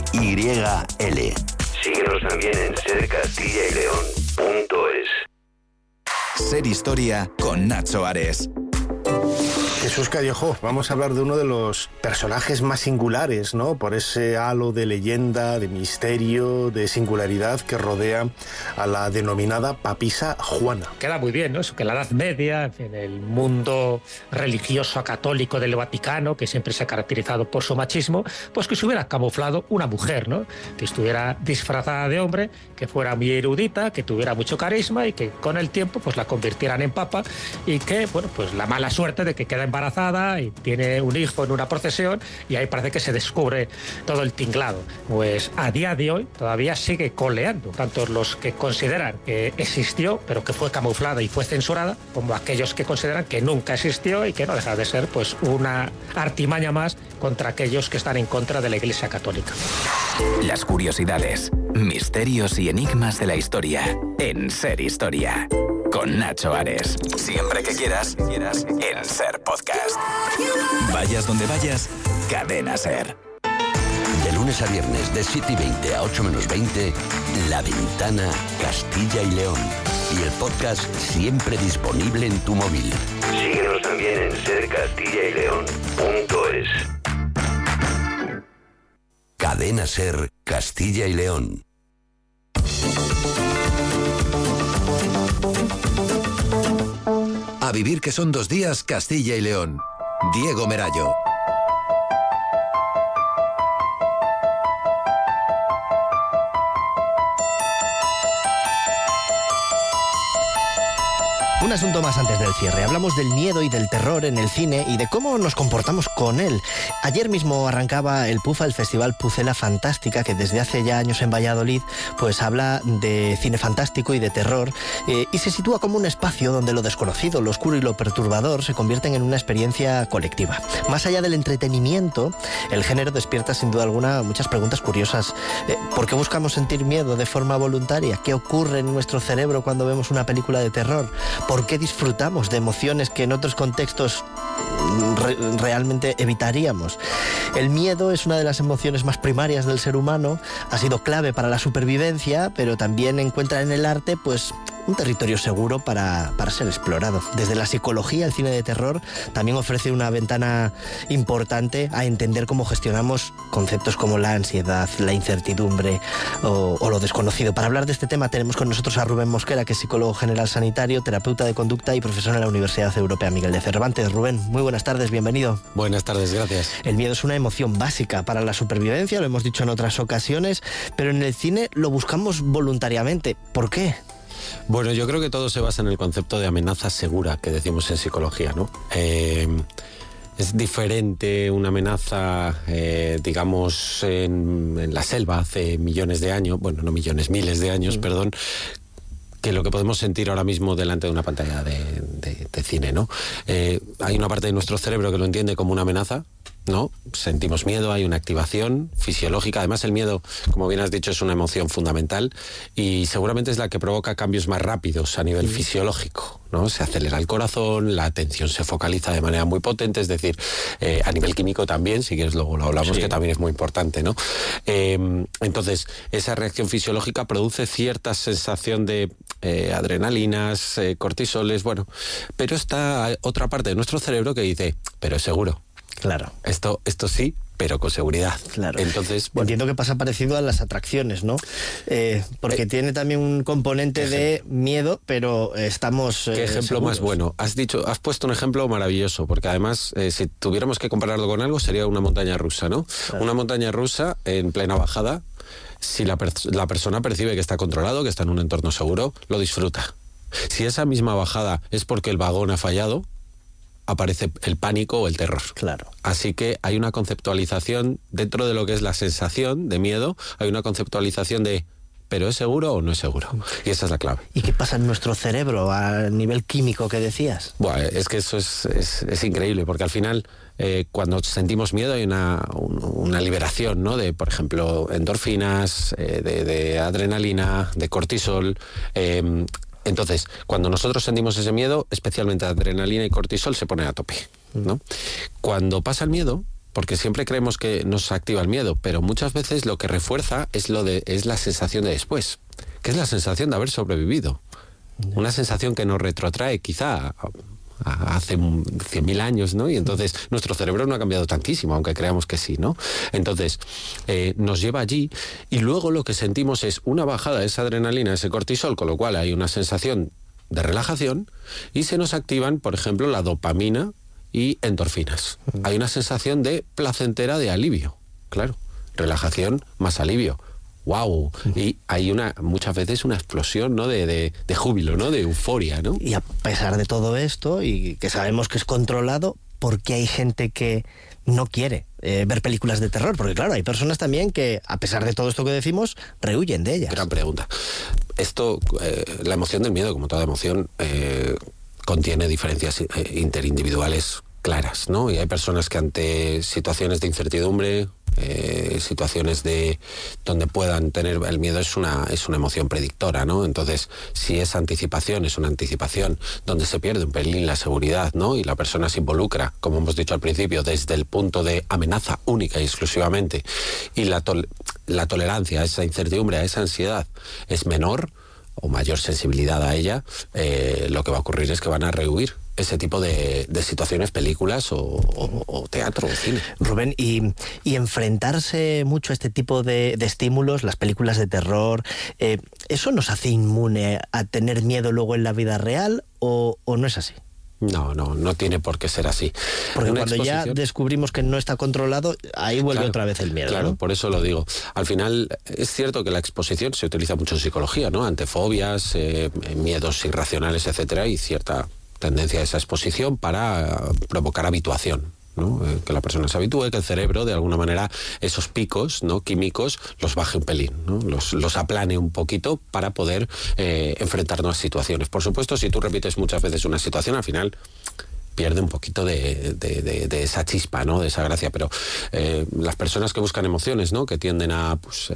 CYL. Síguenos también en sercastillaileón.es. SER Historia con Nacho Ares. Jesús Callejo, vamos a hablar de uno de los personajes más singulares, ¿no? Por ese halo de leyenda, de misterio, de singularidad que rodea a la denominada papisa Juana. Queda muy bien, ¿no? Eso que en la Edad Media, en fin, el mundo religioso católico del Vaticano, que siempre se ha caracterizado por su machismo, pues que se hubiera camuflado una mujer, ¿no? Que estuviera disfrazada de hombre, que fuera muy erudita, que tuviera mucho carisma y que con el tiempo pues la convirtieran en papa y que, bueno, pues la mala suerte de que queda embarazada y tiene un hijo en una procesión y ahí parece que se descubre todo el tinglado. Pues a día de hoy todavía sigue coleando, tanto los que consideran que existió pero que fue camuflada y fue censurada, como aquellos que consideran que nunca existió y que no deja de ser pues una artimaña más contra aquellos que están en contra de la Iglesia Católica. Las curiosidades, misterios y enigmas de la historia en SER Historia. Con Nacho Ares. Siempre que quieras, en SER Podcast. Vayas donde vayas, Cadena SER. De lunes a viernes, de 7:20 a 8 menos 20, La Ventana, Castilla y León. Y el podcast siempre disponible en tu móvil. Síguenos también en sercastillaileón.es. Cadena SER, Castilla y León. A vivir que son 2 días, Castilla y León. Diego Merayo. Un asunto más antes del cierre. Hablamos del miedo y del terror en el cine y de cómo nos comportamos con él. Ayer mismo arrancaba el PUFA, el Festival Pucela Fantástica, que desde hace ya años en Valladolid pues habla de cine fantástico y de terror y se sitúa como un espacio donde lo desconocido, lo oscuro y lo perturbador se convierten en una experiencia colectiva. Más allá del entretenimiento, el género despierta sin duda alguna muchas preguntas curiosas. ¿Por qué buscamos sentir miedo de forma voluntaria? ¿Qué ocurre en nuestro cerebro cuando vemos una película de terror? ¿Por qué disfrutamos de emociones que en otros contextos realmente evitaríamos. El miedo es una de las emociones más primarias del ser humano, ha sido clave para la supervivencia, pero también encuentra en el arte pues un territorio seguro para ser explorado. Desde la psicología, el cine de terror también ofrece una ventana importante a entender cómo gestionamos conceptos como la ansiedad, la incertidumbre o lo desconocido. Para hablar de este tema tenemos con nosotros a Rubén Mosquera, que es psicólogo general sanitario, terapeuta de conducta y profesor en la Universidad Europea Miguel de Cervantes. Rubén, muy buenas tardes, bienvenido. Buenas tardes, gracias. El miedo es una emoción básica para la supervivencia, lo hemos dicho en otras ocasiones, pero en el cine lo buscamos voluntariamente. ¿Por qué? Bueno, yo creo que todo se basa en el concepto de amenaza segura que decimos en psicología, ¿no? Es diferente una amenaza, digamos, en la selva hace millones de años, bueno, no millones, miles de años, perdón, que lo que podemos sentir ahora mismo delante de una pantalla de cine, ¿no? Hay una parte de nuestro cerebro que lo entiende como una amenaza, ¿no? Sentimos miedo, hay una activación fisiológica. Además, el miedo, como bien has dicho, es una emoción fundamental y seguramente es la que provoca cambios más rápidos a nivel fisiológico, ¿no? Se acelera el corazón, la atención se focaliza de manera muy potente, es decir, a nivel químico también, si quieres luego lo hablamos, que también es muy importante, ¿no? Entonces, esa reacción fisiológica produce cierta sensación de adrenalinas, cortisoles, bueno, pero está otra parte de nuestro cerebro que dice, pero es seguro. Claro. Esto sí, pero con seguridad. Claro. Entonces, bueno. Entiendo que pasa parecido a las atracciones, ¿no? Porque tiene también un componente de miedo, pero estamos ¿Qué ejemplo seguros? Más bueno? Has puesto un ejemplo maravilloso, porque además, si tuviéramos que compararlo con algo, sería una montaña rusa, ¿no? Claro. Una montaña rusa en plena bajada, si la persona percibe que está controlado, que está en un entorno seguro, lo disfruta. Si esa misma bajada es porque el vagón ha fallado, aparece el pánico o el terror. Claro. Así que hay una conceptualización dentro de lo que es la sensación de miedo, hay una conceptualización de ¿pero es seguro o no es seguro? Y esa es la clave. ¿Y qué pasa en nuestro cerebro a nivel químico que decías? Bueno, es que eso es increíble, porque al final cuando sentimos miedo hay una liberación, ¿no? De, por ejemplo, endorfinas, de adrenalina, de cortisol. Entonces, cuando nosotros sentimos ese miedo, especialmente adrenalina y cortisol se ponen a tope, ¿no? Cuando pasa el miedo, porque siempre creemos que nos activa el miedo, pero muchas veces lo que refuerza es la sensación de después, que es la sensación de haber sobrevivido. Una sensación que nos retrotrae quizá hace 100.000 años, ¿no? Y entonces nuestro cerebro no ha cambiado tantísimo, aunque creamos que sí, ¿no? Entonces nos lleva allí y luego lo que sentimos es una bajada de esa adrenalina, ese cortisol, con lo cual hay una sensación de relajación y se nos activan, por ejemplo, la dopamina y endorfinas. Hay una sensación de placentera de alivio, claro, relajación más alivio. ¡Wow! Y hay muchas veces una explosión, ¿no? de júbilo, ¿no? De euforia, ¿no? Y a pesar de todo esto, y que sabemos que es controlado, ¿por qué hay gente que no quiere ver películas de terror? Porque claro, hay personas también que, a pesar de todo esto que decimos, rehuyen de ellas. Gran pregunta. Esto, la emoción del miedo, como toda emoción, contiene diferencias interindividuales claras, ¿no? Y hay personas que ante situaciones de incertidumbre, situaciones donde puedan tener el miedo, es una emoción predictora, ¿no? Entonces, si esa anticipación es una anticipación donde se pierde un pelín la seguridad, ¿no? Y la persona se involucra, como hemos dicho al principio, desde el punto de amenaza única y exclusivamente, y la tolerancia a esa incertidumbre, a esa ansiedad, es menor o mayor sensibilidad a ella, lo que va a ocurrir es que van a rehuir ese tipo de situaciones, películas o teatro o cine. Rubén, y enfrentarse mucho a este tipo de estímulos, las películas de terror, ¿eso nos hace inmune a tener miedo luego en la vida real o no es así? No tiene por qué ser así. Porque cuando ya descubrimos que no está controlado, ahí vuelve otra vez el miedo. Claro, ¿no? Por eso lo digo. Al final, es cierto que la exposición se utiliza mucho en psicología, ¿no? Ante fobias, miedos irracionales, etcétera, y cierta tendencia a esa exposición para provocar habituación, ¿no? Que la persona se habitúe, que el cerebro, de alguna manera, esos picos, ¿no? químicos, los baje un pelín, ¿no? Los aplane un poquito para poder enfrentarnos a situaciones. Por supuesto, si tú repites muchas veces una situación, al final pierde un poquito de esa chispa, ¿no? De esa gracia, pero las personas que buscan emociones, ¿no? Que tienden a, pues,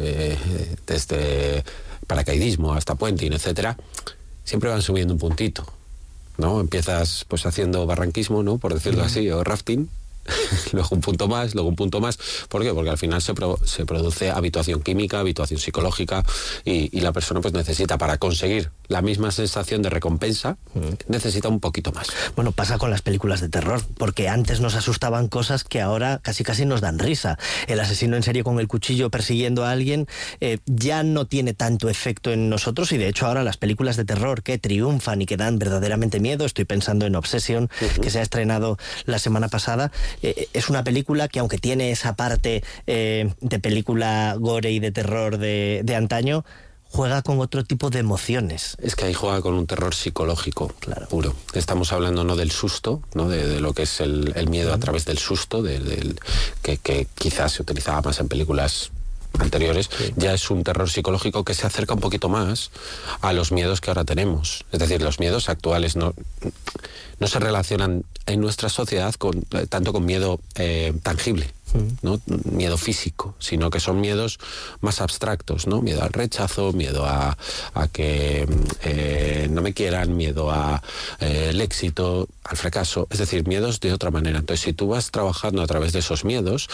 desde paracaidismo hasta puenting, etcétera, siempre van subiendo un puntito. ¿no? Empiezas pues haciendo barranquismo, ¿no? Por decirlo así, o rafting. Luego un punto más, luego un punto más. ¿Por qué? Porque al final se produce habituación química, habituación psicológica y la persona pues necesita, para conseguir la misma sensación de recompensa, necesita un poquito más. Bueno, pasa con las películas de terror, porque antes nos asustaban cosas que ahora casi nos dan risa. El asesino en serie con el cuchillo persiguiendo a alguien ya no tiene tanto efecto en nosotros, y de hecho ahora las películas de terror que triunfan y que dan verdaderamente miedo, estoy pensando en Obsession, que se ha estrenado la semana pasada, es una película que, aunque tiene esa parte de película gore y de terror de antaño, juega con otro tipo de emociones. Es que ahí juega con un terror psicológico, claro, puro. Estamos hablando no del susto, no de lo que es el miedo a través del susto, que quizás se utilizaba más en películas anteriores. Sí. Ya es un terror psicológico que se acerca un poquito más a los miedos que ahora tenemos. Es decir, los miedos actuales no se relacionan en nuestra sociedad tanto con miedo tangible, ¿no? Miedo físico, sino que son miedos más abstractos, ¿no? Miedo al rechazo, miedo a que no me quieran, miedo a el éxito, al fracaso, es decir, miedos de otra manera. Entonces, si tú vas trabajando a través de esos miedos,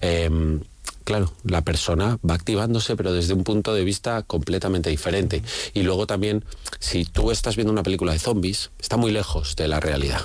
claro, la persona va activándose, pero desde un punto de vista completamente diferente. Y luego también, si tú estás viendo una película de zombies, está muy lejos de la realidad.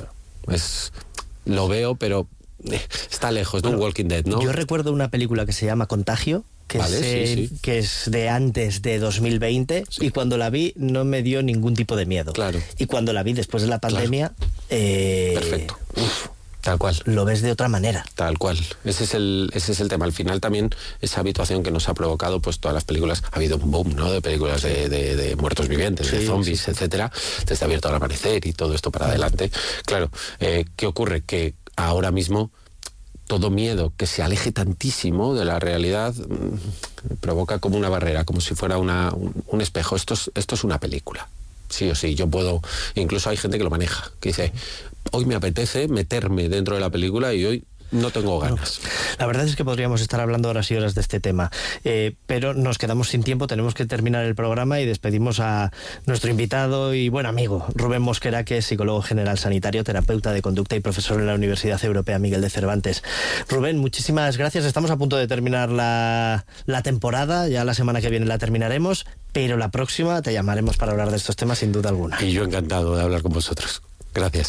Lo veo, pero está lejos, ¿no? Un Walking Dead, ¿no? Yo recuerdo una película que se llama Contagio, que es de antes de 2020, y cuando la vi no me dio ningún tipo de miedo. Claro. Y cuando la vi después de la pandemia... Perfecto. Tal cual. Lo ves de otra manera. Tal cual. Ese es el tema. Al final también esa habituación que nos ha provocado pues todas las películas. Ha habido un boom, ¿no? De películas de muertos vivientes, de zombies, etcétera. Desde Abierto al Amanecer y todo esto para adelante. Claro, ¿qué ocurre? Que ahora mismo todo miedo que se aleje tantísimo de la realidad provoca como una barrera, como si fuera un espejo. Esto es una película. Sí o sí, yo puedo... Incluso hay gente que lo maneja, que dice... Hoy me apetece meterme dentro de la película y hoy no tengo ganas. Bueno, la verdad es que podríamos estar hablando horas y horas de este tema, pero nos quedamos sin tiempo, tenemos que terminar el programa y despedimos a nuestro invitado y buen amigo, Rubén Mosquera, que es psicólogo general sanitario, terapeuta de conducta y profesor en la Universidad Europea Miguel de Cervantes. Rubén, muchísimas gracias. Estamos a punto de terminar la temporada, ya la semana que viene la terminaremos, pero la próxima te llamaremos para hablar de estos temas sin duda alguna. Y yo encantado de hablar con vosotros. Gracias.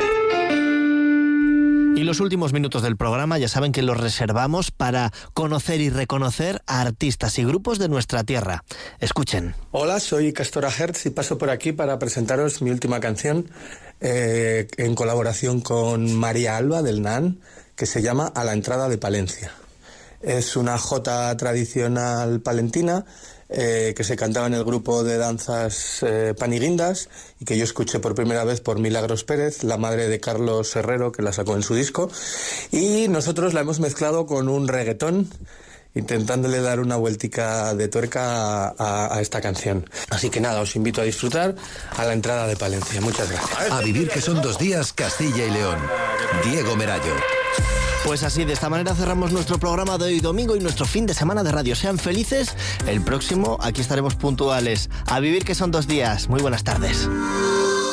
Y los últimos minutos del programa ya saben que los reservamos para conocer y reconocer a artistas y grupos de nuestra tierra. Escuchen. Hola, soy Castora Hertz y paso por aquí para presentaros mi última canción en colaboración con María Alba del NAN, que se llama A la entrada de Palencia. Es una jota tradicional palentina que se cantaba en el grupo de danzas Paniguindas y que yo escuché por primera vez por Milagros Pérez, la madre de Carlos Herrero, que la sacó en su disco, y nosotros la hemos mezclado con un reggaetón, intentándole dar una vueltica de tuerca a esta canción. Así que nada, os invito a disfrutar A la entrada de Palencia. Muchas gracias. A vivir que son 2 días, Castilla y León. Diego Merayo. Pues así, de esta manera cerramos nuestro programa de hoy domingo y nuestro fin de semana de radio. Sean felices. El próximo aquí estaremos puntuales. A vivir que son 2 días. Muy buenas tardes.